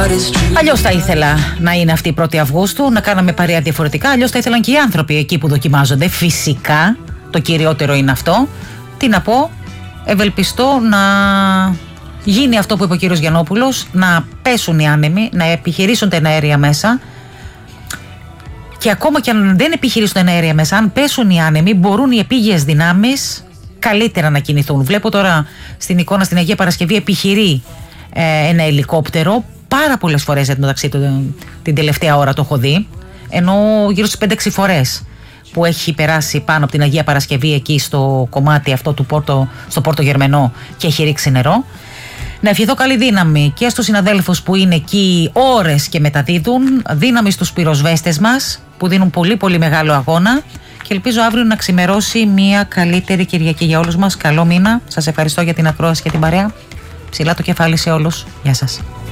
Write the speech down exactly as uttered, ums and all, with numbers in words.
Αλλιώς θα ήθελα να είναι αυτή η πρώτη Αυγούστου, να κάναμε παρέα διαφορετικά. Αλλιώς θα ήθελαν και οι άνθρωποι εκεί που δοκιμάζονται. Φυσικά, το κυριότερο είναι αυτό. Τι να πω, ευελπιστώ να γίνει αυτό που είπε ο κύριος Γιαννόπουλος, να πέσουν οι άνεμοι, να επιχειρήσουν τα εναέρια μέσα. Και ακόμα και αν δεν επιχειρήσουν τα εναέρια μέσα, αν πέσουν οι άνεμοι, μπορούν οι επίγειες δυνάμεις καλύτερα να κινηθούν. Βλέπω τώρα στην εικόνα στην Αγία Παρασκευή επιχειρεί ε, ένα ελικόπτερο. Πάρα πολλές φορές εντωμεταξύ την τελευταία ώρα το έχω δει, ενώ γύρω στις πέντε έξι φορές που έχει περάσει πάνω από την Αγία Παρασκευή εκεί στο κομμάτι αυτό του Πόρτο, στο Πόρτο Γερμενό και έχει ρίξει νερό. Να ευχηθώ καλή δύναμη και στους συναδέλφους που είναι εκεί ώρες και μεταδίδουν, δύναμη στους πυροσβέστες μας που δίνουν πολύ πολύ μεγάλο αγώνα και ελπίζω αύριο να ξημερώσει μια καλύτερη Κυριακή για όλους μας. Καλό μήνα, σας ευχαριστώ για την ακρόαση και την παρέα. Ψηλά το κεφάλι σε όλους. Γεια σας.